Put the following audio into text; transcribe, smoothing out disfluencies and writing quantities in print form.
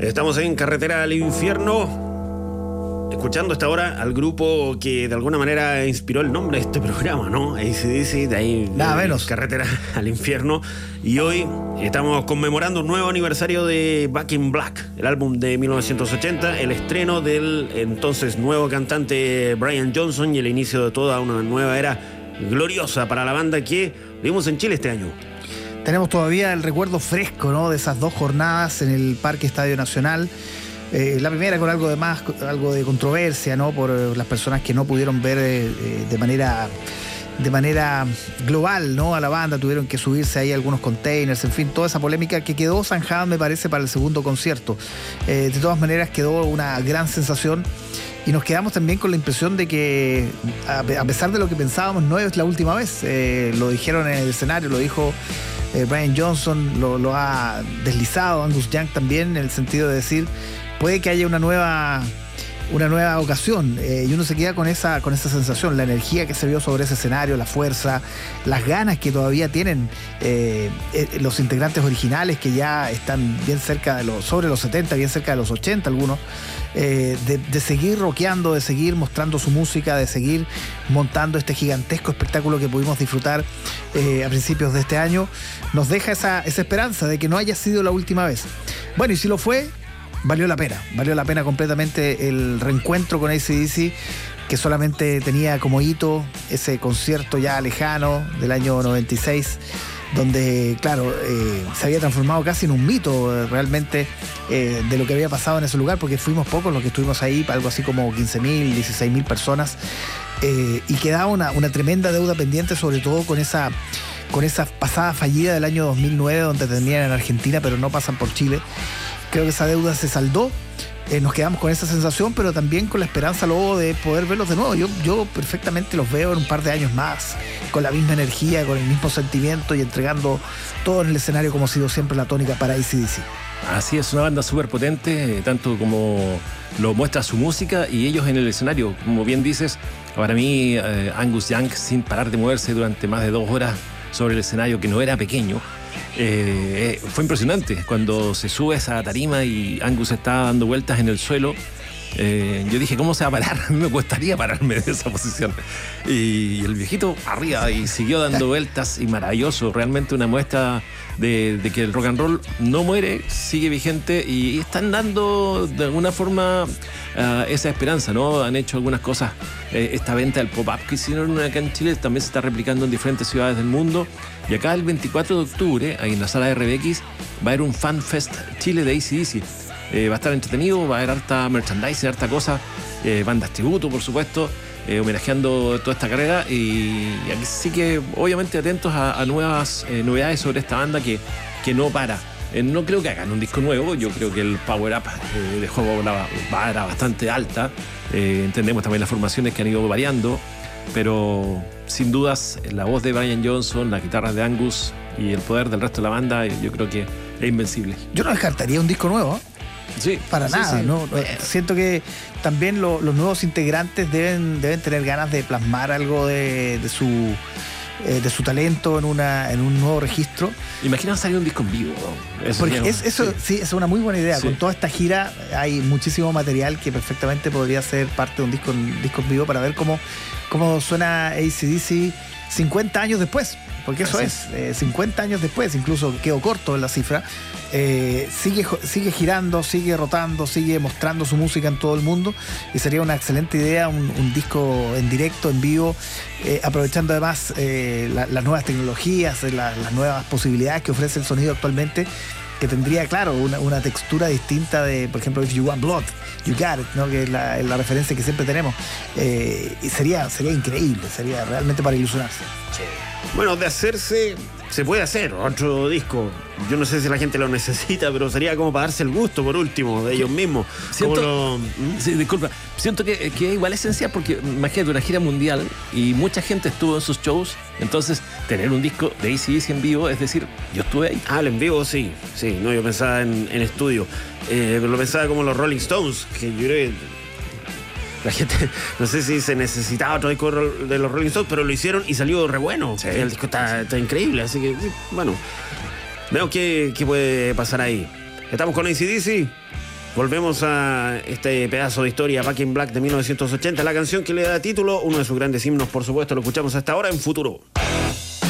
Estamos en Carretera al Infierno, escuchando hasta ahora al grupo que de alguna manera inspiró el nombre de este programa, ¿no? AC/DC, de ahí nada menos. Carretera al Infierno. Y hoy estamos conmemorando un nuevo aniversario de Back in Black, el álbum de 1980, el estreno del entonces nuevo cantante Brian Johnson y el inicio de toda una nueva era gloriosa para la banda que vimos en Chile este año. Tenemos todavía el recuerdo fresco, ¿no?, de esas dos jornadas en el Parque Estadio Nacional. La primera con algo de controversia, ¿no?, por las personas que no pudieron ver de manera global, ¿no?, a la banda, tuvieron que subirse ahí algunos containers, en fin, toda esa polémica que quedó zanjada, me parece, para el segundo concierto. De todas maneras quedó una gran sensación y nos quedamos también con la impresión de que, a pesar de lo que pensábamos, no es la última vez. Lo dijeron en el escenario, lo dijo Brian Johnson, lo ha deslizado Angus Young también, en el sentido de decir, puede que haya una nueva ocasión, y uno se queda con esa sensación, la energía que se vio sobre ese escenario, la fuerza, las ganas que todavía tienen los integrantes originales, que ya están bien cerca sobre los 70, bien cerca de los 80 algunos, de seguir rockeando, de seguir mostrando su música, de seguir montando este gigantesco espectáculo que pudimos disfrutar a principios de este año. Nos deja esa esperanza de que no haya sido la última vez. Bueno, y si lo fue, valió la pena completamente el reencuentro con AC/DC, que solamente tenía como hito ese concierto ya lejano del año 96, donde, claro, se había transformado casi en un mito realmente de lo que había pasado en ese lugar, porque fuimos pocos los que estuvimos ahí, algo así como 15.000, 16.000 personas, y quedaba una tremenda deuda pendiente, sobre todo con esa pasada fallida del año 2009, donde tenían en Argentina, pero no pasan por Chile. Creo que esa deuda se saldó, nos quedamos con esa sensación, pero también con la esperanza luego de poder verlos de nuevo. Yo perfectamente los veo en un par de años más, con la misma energía, con el mismo sentimiento y entregando todo en el escenario, como ha sido siempre la tónica para AC/DC. Así es, una banda súper potente, tanto como lo muestra su música y ellos en el escenario. Como bien dices, para mí Angus Young, sin parar de moverse durante más de 2 horas sobre el escenario, que no era pequeño, fue impresionante. Cuando se sube esa tarima y Angus está dando vueltas en el suelo, yo dije, ¿cómo se va a parar? A mí me costaría pararme de esa posición. Y el viejito arriba y siguió dando vueltas, y maravilloso, realmente una muestra de que el rock and roll no muere, sigue vigente, y están dando de alguna forma esa esperanza, ¿no? Han hecho algunas cosas, esta venta del pop-up que hicieron acá en Chile también se está replicando en diferentes ciudades del mundo, y acá el 24 de octubre, ahí en la sala de RBX, va a haber un Fan Fest Chile de AC/DC. Va a estar entretenido, va a haber harta merchandising, harta cosa, bandas tributo, por supuesto, homenajeando toda esta carrera, y aquí sí que obviamente atentos a nuevas novedades sobre esta banda que no para. No creo que hagan un disco nuevo, yo creo que el power up de juego la vara bastante alta, entendemos también las formaciones que han ido variando, pero sin dudas la voz de Brian Johnson, las guitarras de Angus y el poder del resto de la banda, yo creo que es invencible. Yo no descartaría un disco nuevo, sí, para nada, sí. ¿no? Siento que también los nuevos integrantes deben tener ganas de plasmar algo de su talento en un nuevo registro. Imagina salir un disco en vivo, ¿no? Porque sí, es una muy buena idea. Sí. Con toda esta gira hay muchísimo material que perfectamente podría ser parte de un disco en vivo, para ver cómo suena AC/DC 50 años después. Porque eso es, 50 años después, incluso quedó corto en la cifra, sigue girando, sigue rotando, sigue mostrando su música en todo el mundo, y sería una excelente idea un disco en directo, en vivo, aprovechando además las nuevas tecnologías, las nuevas posibilidades que ofrece el sonido actualmente, que tendría, claro, una textura distinta de, por ejemplo, If You Want Blood, You Got It, ¿no?, que es la referencia que siempre tenemos, y sería increíble, sería realmente para ilusionarse. Sí. Bueno, de hacerse, se puede hacer otro disco. Yo no sé si la gente lo necesita, pero sería como para darse el gusto, por último, de ellos mismos. Sí, disculpa. Siento que igual es esencial, porque imagínate una gira mundial y mucha gente estuvo en sus shows. Entonces, tener un disco de AC/DC en vivo, es decir, yo estuve ahí. Ah, en vivo, sí. No, yo pensaba en estudio. Pero lo pensaba como los Rolling Stones, que yo creo que la gente, no sé si se necesitaba otro disco de los Rolling Stones, pero lo hicieron y salió re bueno. Sí. El disco está increíble, así que, bueno, veamos qué puede pasar ahí. Estamos con AC/DC. Volvemos a este pedazo de historia, Back in Black de 1980, la canción que le da título, uno de sus grandes himnos, por supuesto, lo escuchamos hasta ahora en Futuro.